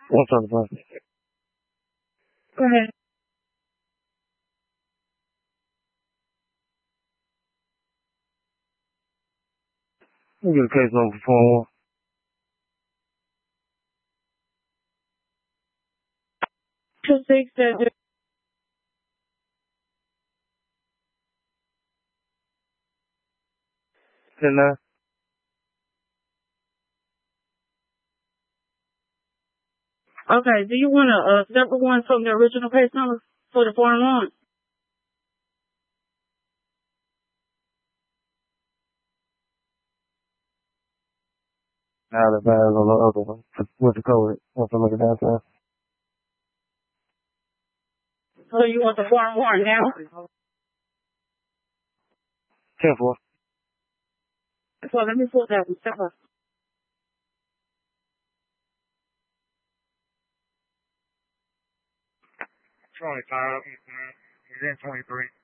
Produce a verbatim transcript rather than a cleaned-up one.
What's on the phone? Go ahead. Let me get a case number for one. Two six seven. Ten nine. Okay, do you want a, a separate one from the original case number for the foreign one? Now the bag on the other one. What's the code? What's the looking downtown? So you want the foreign one now? Ten four. So let me pull that one. Step up. twenty-five. He's in twenty-three.